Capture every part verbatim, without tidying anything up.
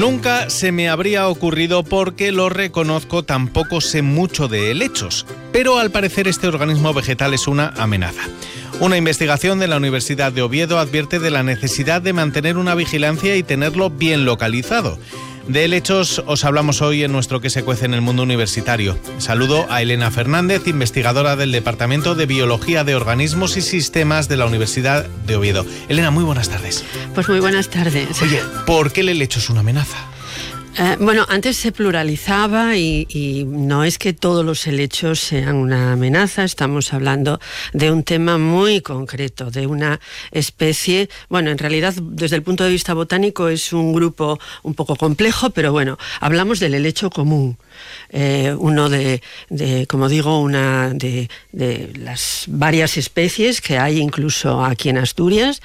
Nunca se me habría ocurrido, porque lo reconozco, tampoco sé mucho de helechos, pero al parecer este organismo vegetal es una amenaza. Una investigación de la Universidad de Oviedo advierte de la necesidad de mantener una vigilancia y tenerlo bien localizado. De helechos os hablamos hoy en nuestro Que se cuece en el mundo universitario. Saludo a Elena Fernández, investigadora del Departamento de Biología de Organismos y Sistemas de la Universidad de Oviedo. Elena, muy buenas tardes. Pues muy buenas tardes. Oye, ¿por qué el helecho es una amenaza? Eh, bueno, antes se pluralizaba y, y no es que todos los helechos sean una amenaza. Estamos hablando de un tema muy concreto, de una especie. Bueno, en realidad, desde el punto de vista botánico es un grupo un poco complejo, pero bueno, hablamos del helecho común. Eh, uno de, de, como digo, una de, de las varias especies que hay incluso aquí en Asturias.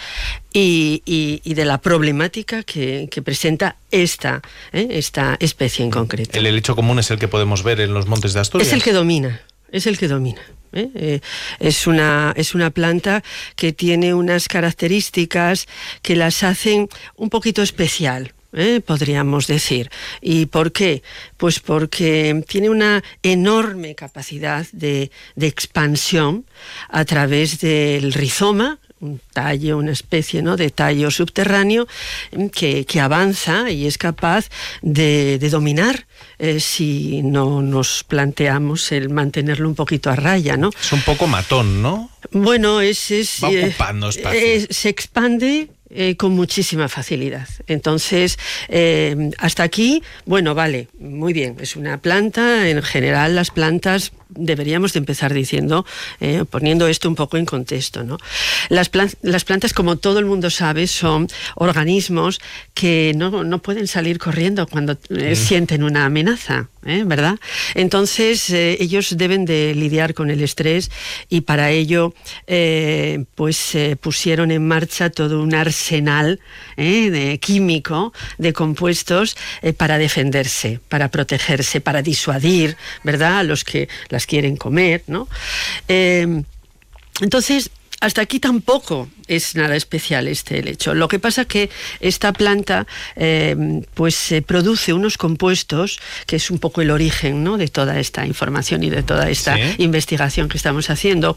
Y, y, y de la problemática que, que presenta esta, ¿eh? esta especie en concreto. El helecho común es el que podemos ver en los montes de Asturias. Es el que domina, es el que domina. ¿eh? Eh, es una, es una planta que tiene unas características que las hacen un poquito especial. ¿Eh? Podríamos decir. ¿Y por qué? Pues porque tiene una enorme capacidad de, de expansión a través del rizoma, un tallo, una especie, ¿no?, de tallo subterráneo que, que avanza y es capaz de, de dominar eh, si no nos planteamos el mantenerlo un poquito a raya, ¿no? Es un poco matón, ¿no? Bueno, es... es Va ocupando espacio. Eh, se expande Eh, con muchísima facilidad. Entonces, eh, hasta aquí, bueno, vale, muy bien, es una planta. En general, las plantas, deberíamos de empezar diciendo, eh, poniendo esto un poco en contexto, ¿no? Las, plan- las plantas, como todo el mundo sabe, son organismos que no, no pueden salir corriendo cuando eh, mm. sienten una amenaza, ¿eh? ¿verdad? Entonces, eh, ellos deben de lidiar con el estrés y para ello, eh, pues, eh, pusieron en marcha todo un arsenal eh, de químico, de compuestos eh, para defenderse, para protegerse, para disuadir, ¿verdad?, a los que las quieren comer, ¿no? Eh, entonces, hasta aquí tampoco es nada especial este helecho. Lo que pasa que esta planta eh, pues eh, produce unos compuestos que es un poco el origen, ¿no?, de toda esta información y de toda esta ¿Sí? investigación que estamos haciendo.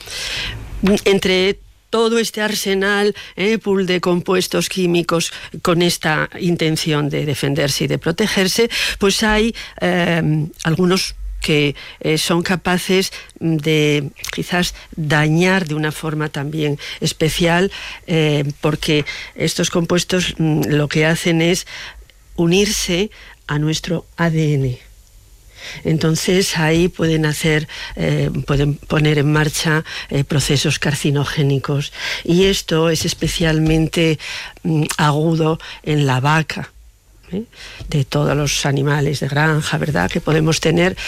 Entre todo este arsenal, eh, pool de compuestos químicos con esta intención de defenderse y de protegerse, pues hay eh, algunos que eh, son capaces de quizás dañar de una forma también especial, eh, porque estos compuestos mm, lo que hacen es unirse a nuestro A D N. Entonces ahí pueden hacer, eh, pueden poner en marcha eh, procesos carcinogénicos, y esto es especialmente mm, agudo en la vaca, ¿eh? de todos los animales de granja, ¿verdad?, que podemos tener.